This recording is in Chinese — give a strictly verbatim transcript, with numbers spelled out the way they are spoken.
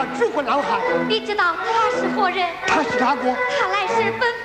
他直呼老汉。 你知道他是何人？ 他是哪国？ 他来是本